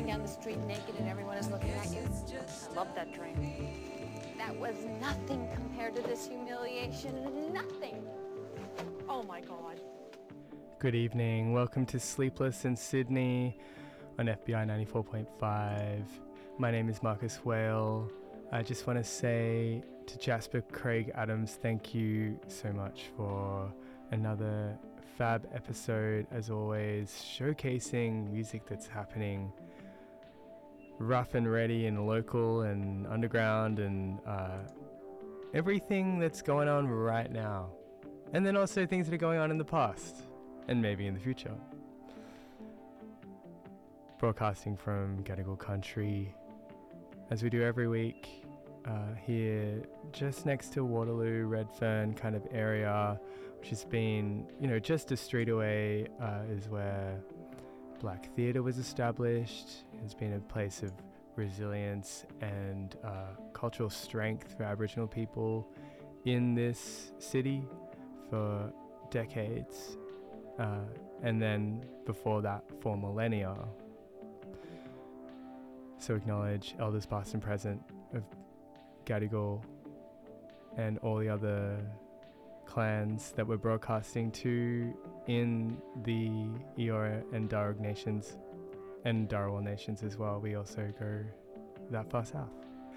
walking down the street naked and everyone is looking at you. I love that dream. That was nothing compared to this humiliation. Nothing. Oh my God. Good evening. Welcome to Sleepless in Sydney on FBI 94.5. My name is Marcus Whale. I just want to say to Jasper Craig Adams, thank you so much for another fab episode, as always, showcasing music that's happening rough and ready and local and underground and everything that's going on right now. And then also things that are going on in the past and maybe in the future. Broadcasting from Gadigal Country, as we do every week, here just next to Waterloo, Redfern kind of area, which has been, just a street away, is where Black Theatre was established. It's been a place of resilience and cultural strength for Aboriginal people in this city for decades, and then before that for millennia. So acknowledge elders past and present of Gadigal and all the other clans that we're broadcasting to in the Eora and Darug nations and Darawal nations as well. We also go that far south.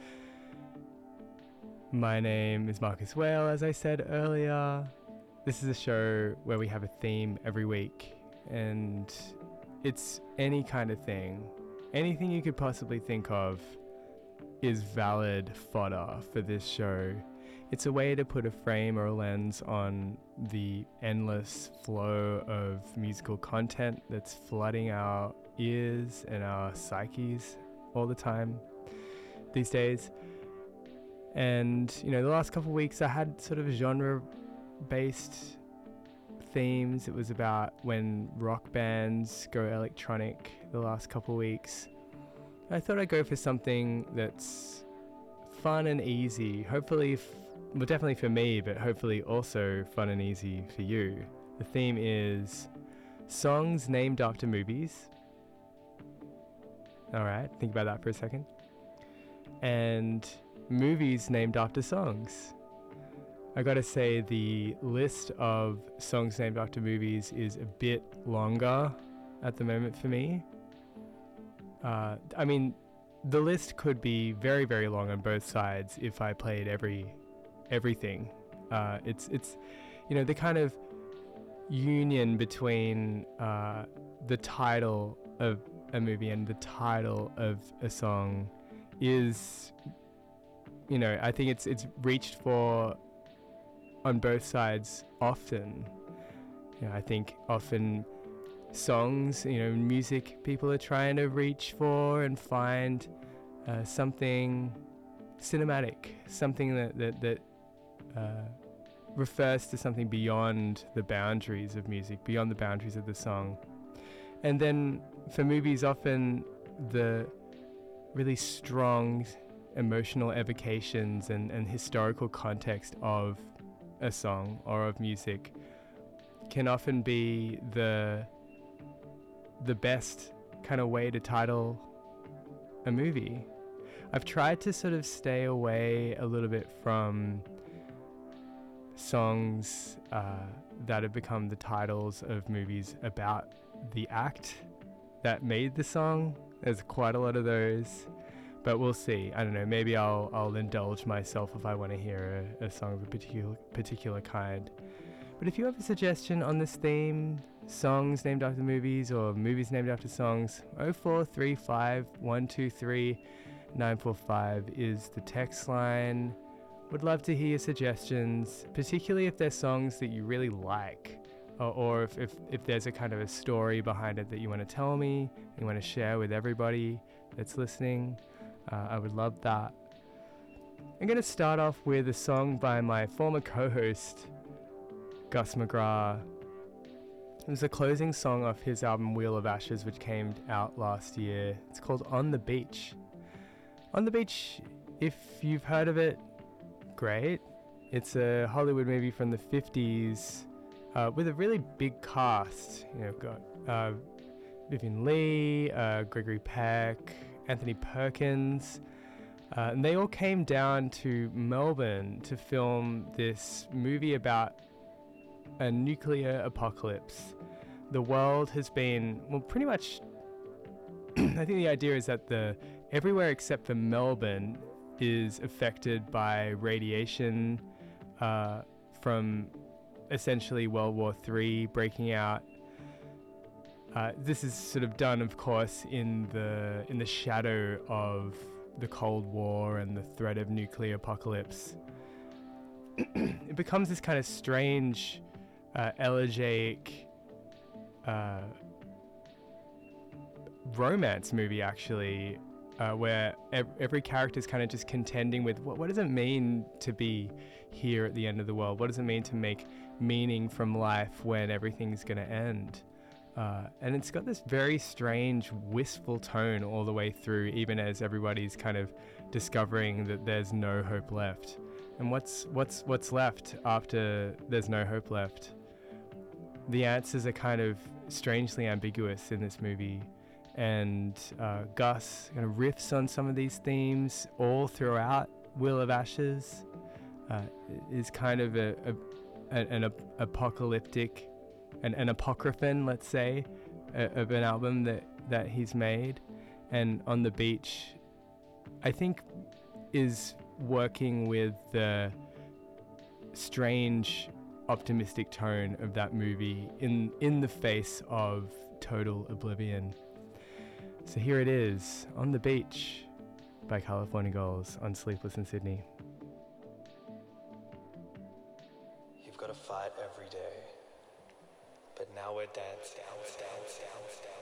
My name is Marcus Whale, as I said earlier. This is a show where we have a theme every week, and it's any kind of thing. Anything you could possibly think of is valid fodder for this show. It's a way to put a frame or a lens on the endless flow of musical content that's flooding our ears and our psyches all the time these days. And, the last couple of weeks I had sort of genre-based themes. It was about when rock bands go electronic the last couple of weeks. I thought I'd go for something that's fun and easy, hopefully, definitely for me, but hopefully also fun and easy for you. The theme is songs named after movies. Alright, think about that for a second. And movies named after songs. I gotta say, the list of songs named after movies is a bit longer at the moment for me. The list could be very, very long on both sides if I played everything. It's the kind of union between the title of a movie and the title of a song is, I think it's reached for on both sides often. I think often songs, music, people are trying to reach for and find something cinematic, something that refers to something beyond the boundaries of music, beyond the boundaries of the song. And then for movies, often the really strong emotional evocations and historical context of a song or of music can often be the best kind of way to title a movie. I've tried to sort of stay away a little bit from songs that have become the titles of movies about the act that made the song. There's quite a lot of those, but we'll see. I don't know, maybe I'll indulge myself if I want to hear a song of a particular kind. But if you have a suggestion on this theme, songs named after movies or movies named after songs, 0435 123 945 is the text line. Would love to hear your suggestions, particularly if they're songs that you really like, or if there's a kind of a story behind it that you want to tell me, you want to share with everybody that's listening. I would love that. I'm going to start off with a song by my former co-host, Gus McGrath. It was a closing song off his album Wheel of Ashes, which came out last year. It's called On the Beach. On the Beach, if you've heard of it, great. It's a Hollywood movie from the 50s with a really big cast. Got Vivian Lee, Gregory Peck, Anthony Perkins. And they all came down to Melbourne to film this movie about a nuclear apocalypse. The world has been, well, pretty much, I think the idea is that everywhere except for Melbourne is affected by radiation from essentially World War III breaking out. This is sort of done, of course, in the shadow of the Cold War and the threat of nuclear apocalypse. It becomes this kind of strange, elegiac romance movie, actually, where every character is kind of just contending with what does it mean to be here at the end of the world? What does it mean to make meaning from life when everything's going to end? And it's got this very strange, wistful tone all the way through, even as everybody's kind of discovering that there's no hope left. And what's left after there's no hope left? The answers are kind of strangely ambiguous in this movie. And Gus kind of riffs on some of these themes all throughout Wheel of Ashes. Is kind of an apocalyptic, an apocryphon, let's say, of an album that he's made. And On the Beach, I think, is working with the strange, optimistic tone of that movie in the face of total oblivion. So here it is, On the Beach by California Girls on Sleepless in Sydney. You've got to fight every day, but now we're dancing.